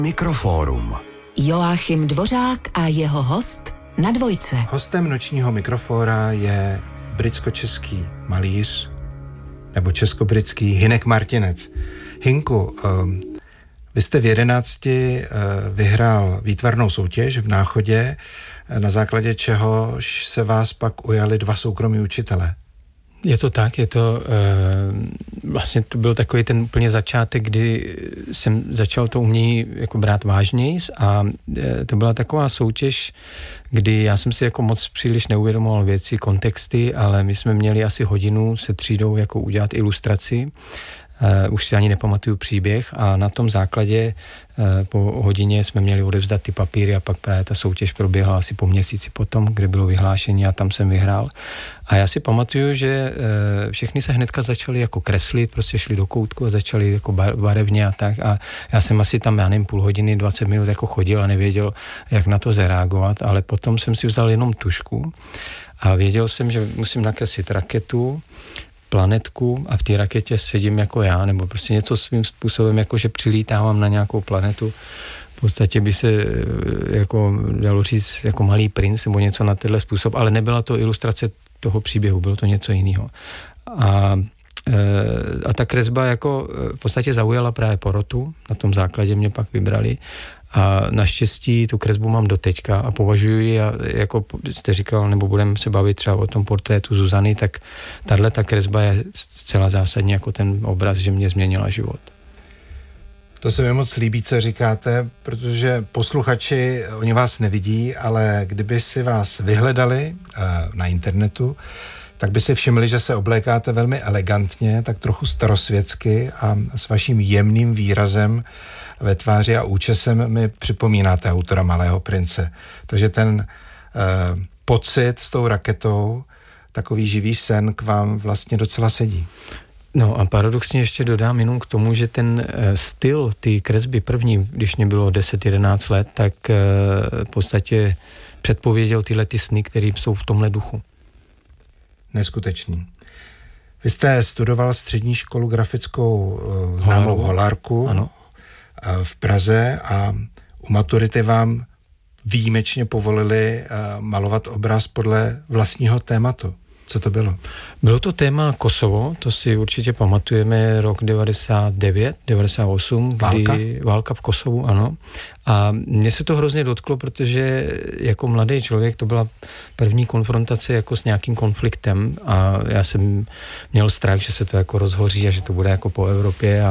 Mikrofórum. Joachim Dvořák a jeho host na Dvojce. Hostem nočního Mikrofóra je britsko-český malíř nebo česko-britský Hynek Martinec. Hynku, vy jste v 11 vyhrál výtvarnou soutěž v Náchodě, na základě čehož se vás pak ujali 2 soukromí učitelé. Je to tak, vlastně to byl takový ten úplně začátek, kdy jsem začal to umění jako brát vážnějc a to byla taková soutěž, kdy já jsem si jako moc příliš neuvědomoval věci, kontexty, ale my jsme měli asi hodinu se třídou jako udělat ilustraci. Už si ani nepamatuju příběh a na tom základě po hodině jsme měli odevzdat ty papíry a pak právě ta soutěž proběhla asi po měsíci potom, kde bylo vyhlášení a tam jsem vyhrál. A já si pamatuju, že všichni se hnedka začali jako kreslit, prostě šli do koutku a začali jako barevně a tak a já jsem asi tam, já nevím, půl hodiny, 20 minut jako chodil a nevěděl, jak na to zareagovat, ale potom jsem si vzal jenom tužku a věděl jsem, že musím nakreslit raketu, planetku a v té raketě sedím jako já, nebo prostě něco svým způsobem, jako že přilítávám na nějakou planetu. V podstatě by se jako dalo říct jako Malý princ nebo něco na tenhle způsob, ale nebyla to ilustrace toho příběhu, bylo to něco jiného. A ta kresba jako v podstatě zaujala právě porotu, na tom základě mě pak vybrali a naštěstí tu kresbu mám doteďka a považuji ji, jako jste říkal, nebo budeme se bavit třeba o tom portrétu Zuzany, tak tato kresba je zcela zásadní jako ten obraz, že mě změnila život. To se mi moc líbí, co říkáte, protože posluchači, oni vás nevidí, ale kdyby si vás vyhledali na internetu, tak by si všimli, že se oblékáte velmi elegantně, tak trochu starosvětsky a s vaším jemným výrazem ve tváři a účesem mi připomínáte autora Malého prince. Takže ten pocit s tou raketou, takový živý sen k vám vlastně docela sedí. No a paradoxně ještě dodám jenom k tomu, že ten styl ty kresby první, když mě bylo 10-11 let, tak v podstatě předpověděl tyhle ty sny, které jsou v tomhle duchu. Neskutečný. Vy jste studoval střední školu grafickou známou Holárku, ano, v Praze a u maturity vám výjimečně povolili malovat obraz podle vlastního tématu. Co to bylo? Bylo to téma Kosovo, to si určitě pamatujeme, rok 99, 98, kdy válka v Kosovu, ano. A mně se to hrozně dotklo, protože jako mladý člověk to byla první konfrontace jako s nějakým konfliktem a já jsem měl strach, že se to jako rozhoří a že to bude jako po Evropě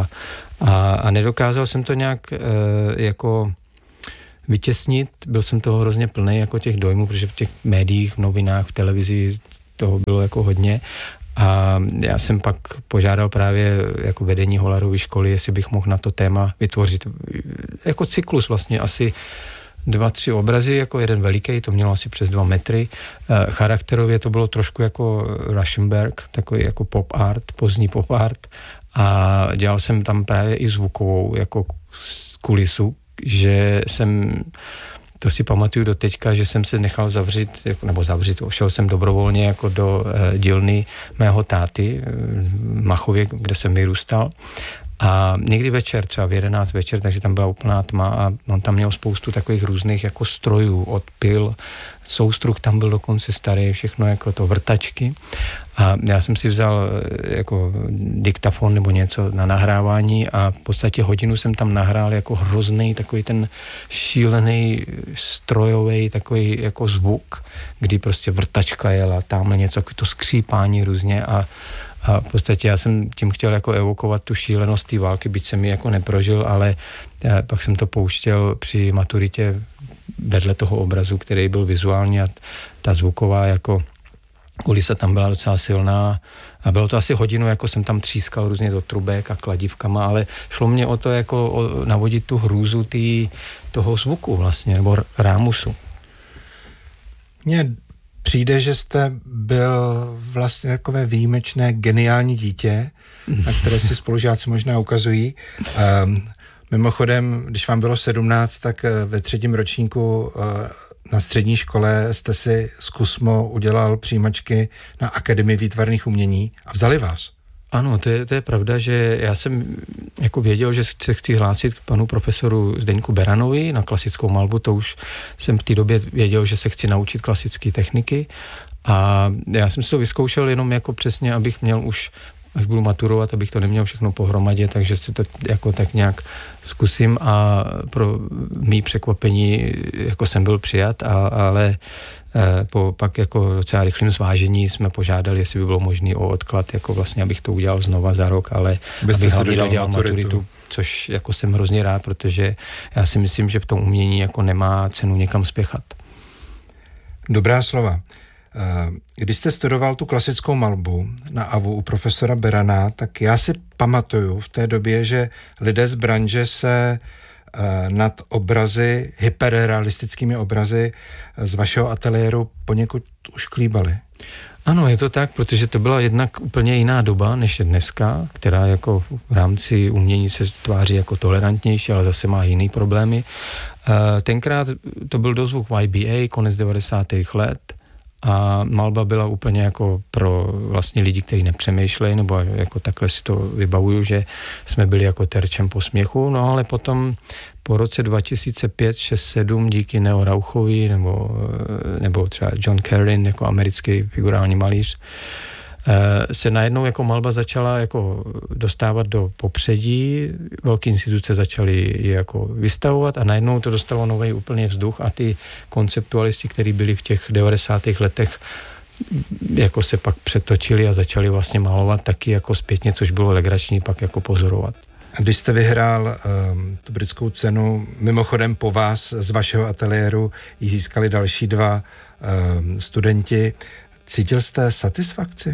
a nedokázal jsem to nějak jako vytěsnit, byl jsem toho hrozně plný jako těch dojmů, protože v těch médiích, v novinách, v televizi toho bylo jako hodně a já jsem pak požádal právě jako vedení Holarovy školy, jestli bych mohl na to téma vytvořit jako cyklus vlastně asi 2-3 obrazy, jako jeden veliký, to mělo asi přes 2 metry. Charakterově to bylo trošku jako Rauschenberg, takový jako pop art, pozdní pop art a dělal jsem tam právě i zvukovou jako kulisu, že jsem to si pamatuju do teďka, že jsem se nechal zavřít, šel jsem dobrovolně jako do dílny mého táty v Machově, kde jsem vyrůstal. A někdy večer, třeba v 11 večer, takže tam byla úplná tma a on tam měl spoustu takových různých jako strojů, od pil, soustruh tam byl dokonce starý, všechno jako to vrtačky. A já jsem si vzal jako diktafon nebo něco na nahrávání a v podstatě hodinu jsem tam nahrál jako hrozný takový ten šílený strojový takový jako zvuk, kdy prostě vrtačka jela, tamhle něco, takový to skřípání různě a v podstatě já jsem tím chtěl jako evokovat tu šílenost té války, byť jsem ji jako neprožil, ale pak jsem to pouštěl při maturitě vedle toho obrazu, který byl vizuální a ta zvuková jako kulisa tam byla docela silná a bylo to asi hodinu, jako jsem tam třískal různě do trubek a kladívkama, ale šlo mě o to jako navodit tu hrůzu toho zvuku vlastně, nebo rámusu. Mně přijde, že jste byl vlastně takové výjimečné, geniální dítě, na které si spolužáci možná ukazují. Mimochodem, když vám bylo 17, tak ve 3. ročníku na střední škole jste si z Kusmo udělal přijímačky na Akademii výtvarných umění a vzali vás. Ano, to je pravda, že já jsem jako věděl, že se chci hlásit k panu profesoru Zdeňku Beranovi na klasickou malbu, to už jsem v té době věděl, že se chci naučit klasické techniky a já jsem si to vyzkoušel jenom jako přesně, abych měl už, až budu maturovat, abych to neměl všechno pohromadě, takže si to jako tak nějak zkusím a pro mý překvapení jako jsem byl přijat, ale po pak jako docela rychlým zvážení jsme požádali, jestli by bylo možné o odklad, jako vlastně, abych to udělal znova za rok, ale abych hlavně dodělal maturitu, což jako jsem hrozně rád, protože já si myslím, že v tom umění jako nemá cenu někam spěchat. Dobrá slova. Když jste studoval tu klasickou malbu na AVU u profesora Berana, tak já si pamatuju v té době, že lidé z branže se nad obrazy, hyperrealistickými obrazy z vašeho ateliéru poněkud už klíbali. Ano, je to tak, protože to byla jednak úplně jiná doba, než je dneska, která jako v rámci umění se tváří jako tolerantnější, ale zase má jiný problémy. Tenkrát to byl dozvuk YBA, konec 90. let, a malba byla úplně jako pro vlastně lidi, kteří nepřemýšlejí, nebo jako takhle si to vybavuju, že jsme byli jako terčem posměchu, no ale potom po roce 2005, 6, 7 díky Neo Rauchovi nebo třeba John Kerrin jako americký figurální malíř, se najednou jako malba začala jako dostávat do popředí, velké instituce začaly ji jako vystavovat a najednou to dostalo nový úplně vzduch a ty konceptualisti, kteří byli v těch 90. letech, jako se pak přetočili a začali vlastně malovat taky jako zpětně, což bylo legrační pak jako pozorovat. A když jste vyhrál tu britskou cenu, mimochodem po vás z vašeho ateliéru ji získali další 2 studenti, cítil jste satisfakci?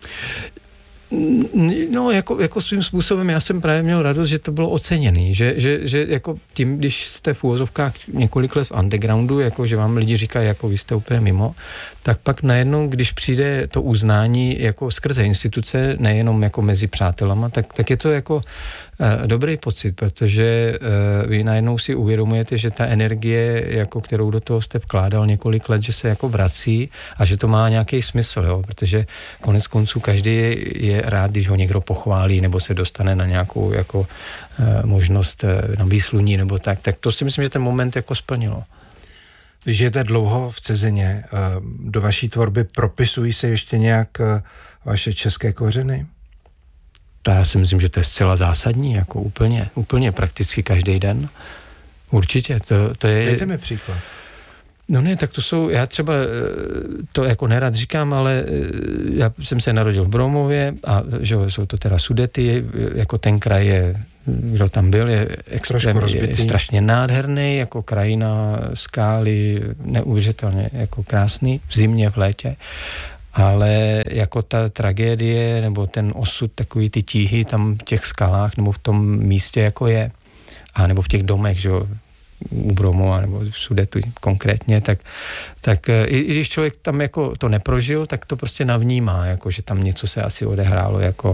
No, jako svým způsobem já jsem právě měl radost, že to bylo oceněný, že jako tím, když jste v úvozovkách několik let v undergroundu, jako že vám lidi říkají, jako vy jste úplně mimo, tak pak najednou, když přijde to uznání jako skrze instituce, nejenom jako mezi přátelama, tak je to jako dobrý pocit, protože vy najednou si uvědomujete, že ta energie, jako kterou do toho jste vkládal několik let, že se jako vrací a že to má nějaký smysl, jo? Protože konec konců každý je rád, když ho někdo pochválí nebo se dostane na nějakou jako možnost na výsluní nebo tak to si myslím, že ten moment jako splnilo. Vy žijete dlouho v cizině, do vaší tvorby propisují se ještě nějak vaše české kořeny? Já si myslím, že to je zcela zásadní, jako úplně prakticky každý den. Určitě, to je... Dejte mi příklad. No ne, tak to jsou, já třeba to jako nerad říkám, ale já jsem se narodil v Bromově a že jsou to teda Sudety, jako ten kraj je, kdo tam byl, je extrémně, je strašně nádherný, jako krajina, skály, neuvěřitelně jako krásný, v zimě, v létě. Ale jako ta tragédie nebo ten osud, takový ty tíhy tam v těch skalách nebo v tom místě jako je. A nebo v těch domech, že u Bromova nebo v Sudetu konkrétně, tak i když člověk tam jako to neprožil, tak to prostě navnímá, jako že tam něco se asi odehrálo jako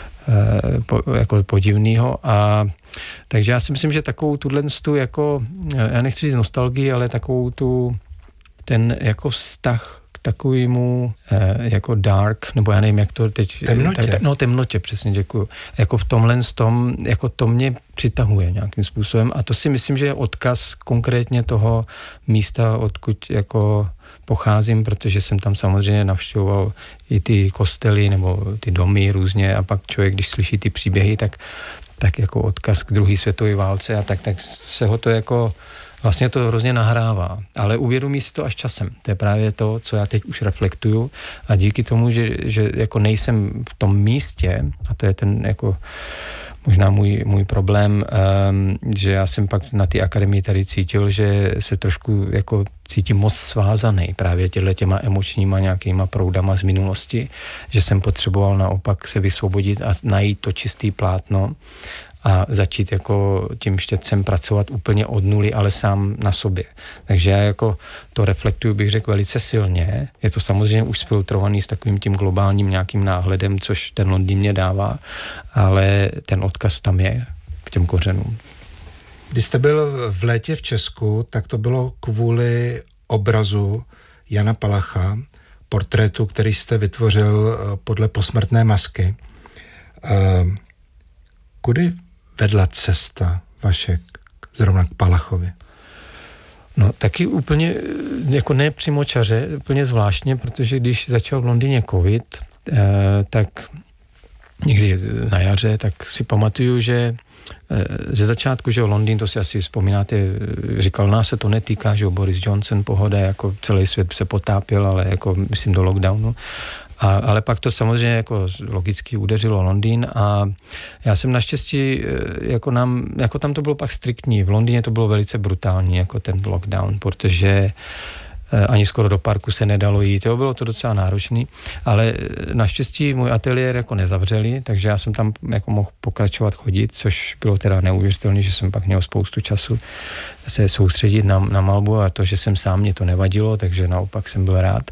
podivnýho. A takže já si myslím, že takovou tuto jako, já nechci říct nostalgii, ale takovou ten jako vztah takovýmu jako dark, nebo já nevím, jak to teď... Temnotě. Temnotě, přesně, děkuju. Jako v tomhle jako to mě přitahuje nějakým způsobem a to si myslím, že je odkaz konkrétně toho místa, odkud jako pocházím, protože jsem tam samozřejmě navštěvoval i ty kostely nebo ty domy různě a pak člověk, když slyší ty příběhy, tak jako odkaz k druhé světové válce a tak se ho to jako vlastně to hrozně nahrává, ale uvědomí si to až časem. To je právě to, co já teď už reflektuju a díky tomu, že jako nejsem v tom místě, a to je ten jako možná můj problém, že já jsem pak na té akademii tady cítil, že se trošku jako cítím moc svázaný právě těma emočníma nějakýma proudama z minulosti, že jsem potřeboval naopak se vysvobodit a najít to čistý plátno a začít jako tím štětcem pracovat úplně od nuly, ale sám na sobě. Takže já jako to reflektuju, bych řekl, velice silně. Je to samozřejmě už sfiltrovaný s takovým tím globálním nějakým náhledem, což ten Londýn mě dává, ale ten odkaz tam je k těm kořenům. Když jste byl v létě v Česku, tak to bylo kvůli obrazu Jana Palacha, portrétu, který jste vytvořil podle posmrtné masky. Kudy vedla cesta vaše zrovna k Palachovi? No taky úplně, jako ne přímočaře, úplně zvláštně, protože když začal v Londýně covid, tak někdy na jaře, tak si pamatuju, že ze začátku, že Londýn, to si asi vzpomínáte, říkal, nás se to netýká, že Boris Johnson, pohoda, jako celý svět se potápěl, ale jako myslím do lockdownu. Ale pak to samozřejmě jako logicky udeřilo Londýn a já jsem naštěstí, jako tam to bylo pak striktní, v Londýně to bylo velice brutální, jako ten lockdown, protože ani skoro do parku se nedalo jít, bylo to docela náročný, ale naštěstí můj ateliér jako nezavřeli, takže já jsem tam jako mohl pokračovat chodit, což bylo teda neuvěřitelné, že jsem pak měl spoustu času se soustředit na malbu a to, že jsem sám, mě to nevadilo, takže naopak jsem byl rád.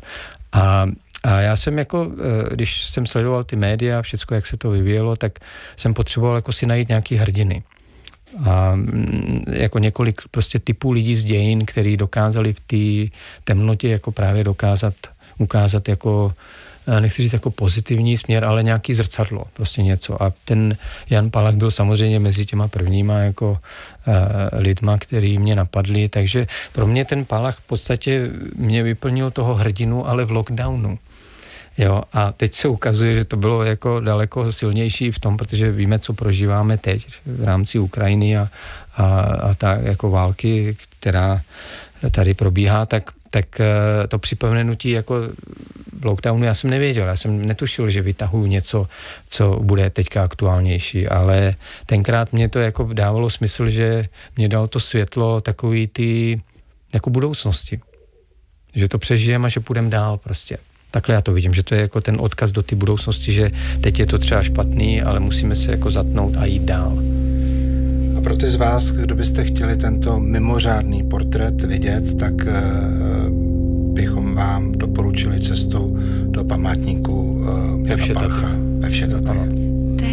A já jsem jako, když jsem sledoval ty média, všecko, jak se to vyvíjelo, tak jsem potřeboval jako si najít nějaký hrdiny. A jako několik prostě typů lidí z dějin, kteří dokázali v té temnotě jako právě ukázat jako, nechci říct jako pozitivní směr, ale nějaký zrcadlo, prostě něco. A ten Jan Palach byl samozřejmě mezi těma prvníma jako lidma, který mě napadli, takže pro mě ten Palach v podstatě mě vyplnil toho hrdinu, ale v lockdownu. Jo, a teď se ukazuje, že to bylo jako daleko silnější v tom, protože víme, co prožíváme teď v rámci Ukrajiny a ta jako války, která tady probíhá, tak to připomenutí jako v lockdownu já jsem nevěděl, já jsem netušil, že vytahuju něco, co bude teďka aktuálnější, ale tenkrát mě to jako dávalo smysl, že mě dalo to světlo takový ty jako budoucnosti, že to přežijeme a že půjdeme dál prostě. Takhle já to vidím, že to je jako ten odkaz do té budoucnosti, že teď je to třeba špatný, ale musíme se jako zatnout a jít dál. A pro ty z vás, kdo byste chtěli tento mimořádný portrét vidět, tak bychom vám doporučili cestu do památníku Jana Palacha ve Vše Tatrách.